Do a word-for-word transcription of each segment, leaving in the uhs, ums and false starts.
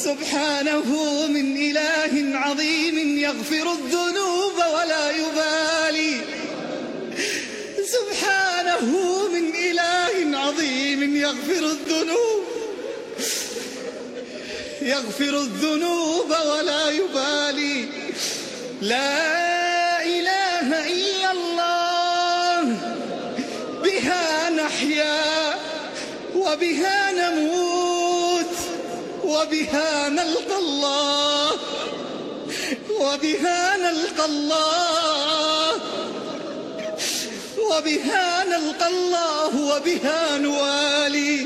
سبحانه من إله عظيم يغفر الذنوب ولا يبالي. سبحانه من إله عظيم يغفر الذنوب يغفر الذنوب ولا يبالي. لا إله إلا الله، بها نحيا وبها نموت وبها نلقى الله وبها نلقى الله وبها نلقى الله وبها نوالي.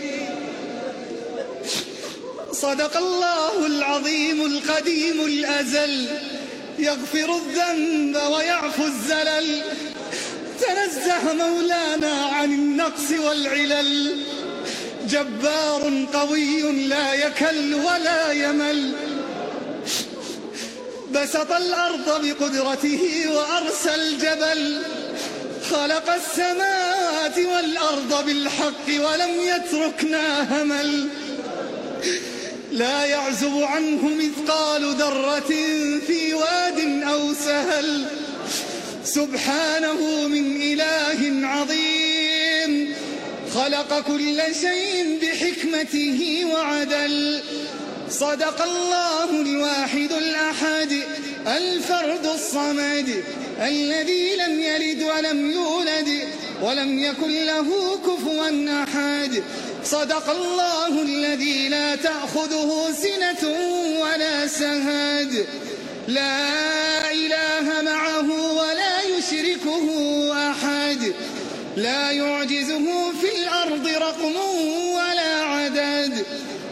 صدق الله العظيم القديم الأزل، يغفر الذنب ويعفو الزلل. تنزه مولانا عن النقص والعلل، جبار قوي لا يكل ولا يمل. بسط الأرض بقدرته وأرسى الجبل، خلق السماوات والأرض بالحق ولم يتركنا همل. لا يعزب عنه مثقال ذرة في واد أو سهل. سبحانه من إله عظيم، خلق كل شيء بحكمته وعدل. صدق الله الواحد الأحد الفرد الصمد، الذي لم يلد ولم يولد ولم يكن له كفوا أحد. صدق الله الذي لا تأخذه سنة ولا سهد، لا إله معه ولا يشركه أحد، لا يعجزه في الأرض رقم ولا عدد.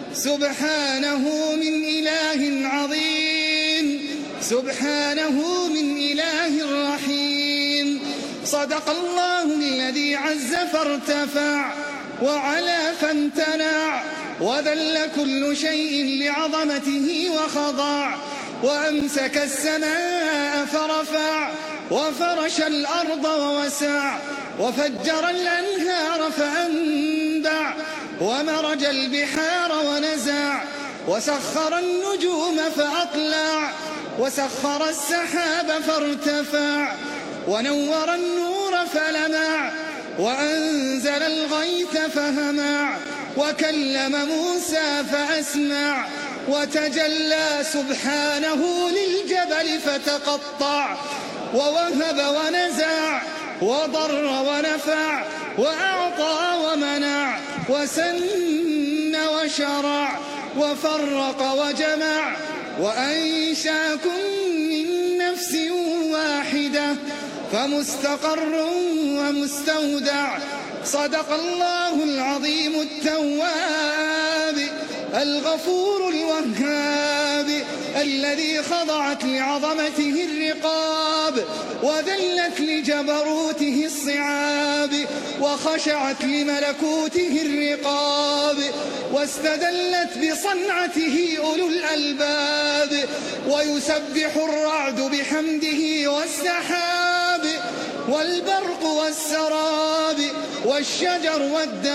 سبحانه من إله عظيم، سبحانه من إله رحيم. صدق الله الذي عز فارتفع وعلا فامتنع، وذل كل شيء لعظمته وخضع، وأمسك السماء فرفع، وفرش الأرض ووسع، وفجر الأنهار فأنبع، ومرج البحار ونزع، وسخر النجوم فأطلع، وسخر السحاب فارتفع، ونور النور فلمع، وأنزل الغيث فهمع، وكلم موسى فأسمع، وتجلى سبحانه للجبل فتقطع، ووهب ونزع، وضر ونفع، وأعطى ومنع، وسن وشرع، وفرق وجمع، وأنشاكم من نفس واحدة فمستقر ومستودع. صدق الله العظيم التواب الغفور الوهاب، الذي خضعت لعظمته الرقاب، وذلت لجبروته الصعاب، وخشعت لملكوته الرقاب، واستدلت بصنعته أولو الألباب. ويسبح الرعد بحمده والسحاب، والبرق والسراب، والشجر والدواب.